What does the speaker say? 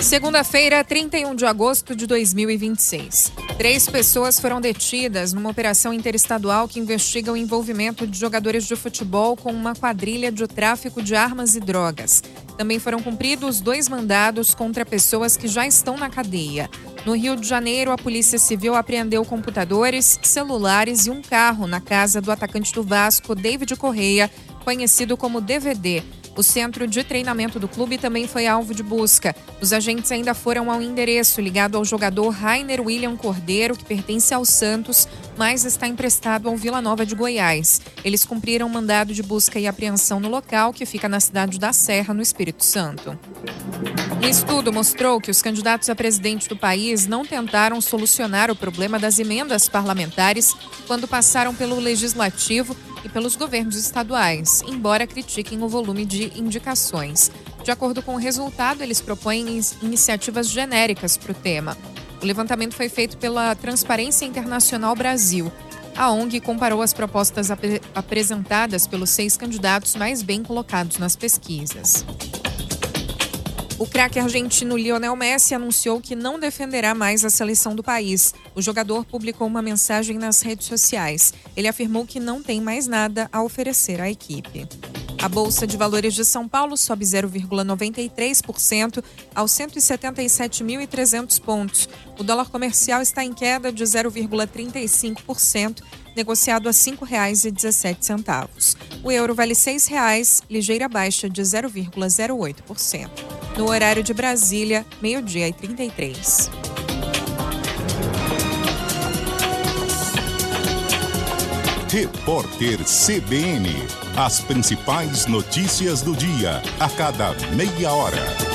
Segunda-feira, 31 de agosto de 2026. 3 pessoas foram detidas numa operação interestadual que investiga o envolvimento de jogadores de futebol com uma quadrilha de tráfico de armas e drogas. Também foram cumpridos 2 mandados contra pessoas que já estão na cadeia. No Rio de Janeiro, a Polícia Civil apreendeu computadores, celulares e um carro na casa do atacante do Vasco, David Correia, conhecido como DVD. O centro de treinamento do clube também foi alvo de busca. Os agentes ainda foram ao endereço ligado ao jogador Rainer William Cordeiro, que pertence ao Santos, mas está emprestado ao Vila Nova de Goiás. Eles cumpriram mandado de busca e apreensão no local, que fica na cidade da Serra, no Espírito Santo. Um estudo mostrou que os candidatos a presidente do país não tentaram solucionar o problema das emendas parlamentares quando passaram pelo Legislativo e pelos governos estaduais, embora critiquem o volume de indicações. De acordo com o resultado, eles propõem iniciativas genéricas para o tema. O levantamento foi feito pela Transparência Internacional Brasil. A ONG comparou as propostas apresentadas pelos 6 candidatos mais bem colocados nas pesquisas. O craque argentino Lionel Messi anunciou que não defenderá mais a seleção do país. O jogador publicou uma mensagem nas redes sociais. Ele afirmou que não tem mais nada a oferecer à equipe. A Bolsa de Valores de São Paulo sobe 0,93% aos 177.300 pontos. O dólar comercial está em queda de 0,35%, negociado a R$ 5,17. O euro vale R$ 6,00, ligeira baixa de 0,08%. No horário de Brasília, 12h33. Repórter CBN. As principais notícias do dia, a cada meia hora.